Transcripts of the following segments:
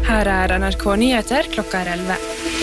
Her NRK Nyheter, klokka 11.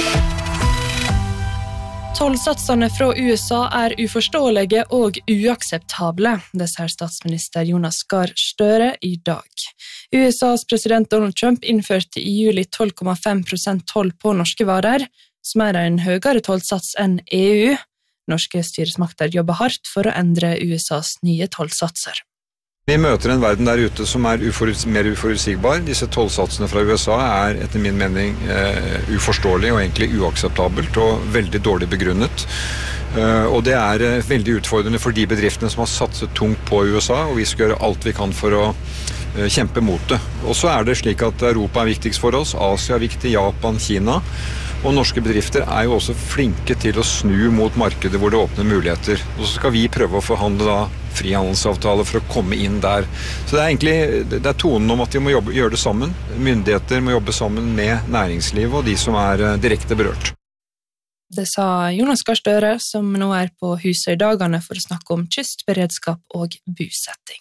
Tollsatsene fra USA uforståelige og uakseptable, det sier statsminister Jonas Gahr Støre i dag. USAs president Donald Trump innførte i juli 12,5% toll på norske varer, som en høyere tollsats enn EU. Norske styresmakter jobber hardt for å endre USAs nye tollsatser. Vi møter en verden der ute som mer uforutsigbar. Disse tollsatsene fra USA etter min mening uforståelig og egentlig uakseptabelt og veldig dårlig begrunnet. Og det veldig utfordrende for de bedriftene som har satset tungt på USA, og vi skal gjøre alt vi kan for å kjempe mot det. Og så det slik at Europa viktigst for oss, Asia viktig, Japan, Kina. Og norske bedrifter jo også flinke til å snu mot markedet hvor det åpner muligheter. Og så skal vi prøve å forhandle frihandelsavtaler for å komme inn der. Så det tonen om at vi må gjøre det sammen. Myndigheter må jobbe sammen med næringslivet og de som direkte berørt. Det sa Jonas Gahr Støre, som nå på Husøydagene for å snakke om kystberedskap og bosetting.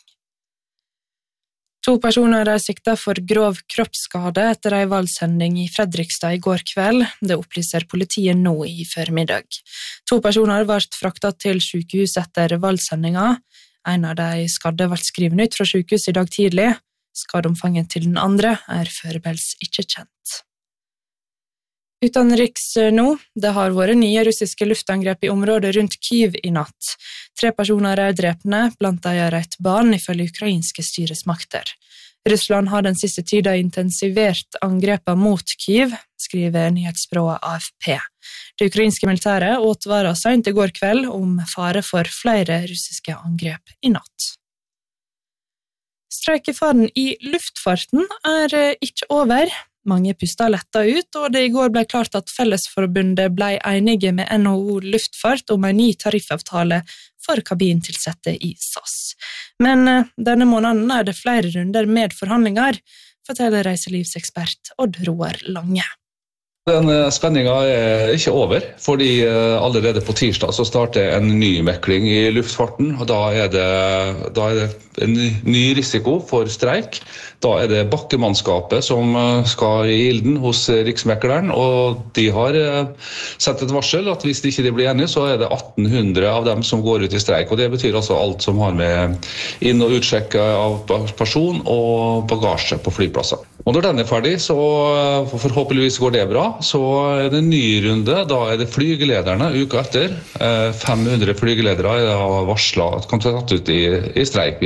2 personer siktet for grov kroppsskade etter en valgsending i Fredrikstad i går kveld. Det opplyser politiet nå i formiddag. 2 personer ble fraktet til sykehus etter valgsendinga. En av de skadde ble skrevet ut fra sykehus i dag tidlig. Skadeomfanget til den andre foreløpig ikke kjent. Utenriks nå, det har vært nye russiske luftangrep i området rundt Kyiv i natt. 3 personer drepne, blant de et barn ifølge ukrainske styresmakter. Russland har den siste tiden intensivert angrepa mot Kyiv, skriver nyhetsbyrået AFP. Det ukrainske militæret advaret sent i går kveld om fare for flere russiske angrep i natt. Streikefaren i luftfarten ikke over. Mange pustet letta ut, og det i går ble klart at Fellesforbundet ble enige med NHO Luftfart om en ny tariffavtale for kabintilsette i SAS. Men denne måneden det flere runder med forhandlinger, forteller reiselivsekspert Odd Roar Lange. Den spenningen ikke over, fordi allerede på tirsdag så starter en ny mekling i luftfarten, og da det en ny risiko for streik. Da det bakkemannskapet som skal i ilden hos Riksmekleren, og de har sett et varsel at hvis de ikke blir enige, så det 1800 av dem som går ut i streik, og det betyr altså alt som har med inn- og utsjekk av person og bagasje på flyplasser. Og når den ferdig, så forhåpentligvis går det bra, så det en ny runde, da det flygelederne uka etter. 500 flygeledere har varslet at kan ta tatt ut i streik.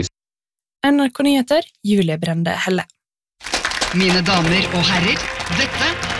NRK Nyheter, Julie Brende Helle. Mine damer og herrer, dette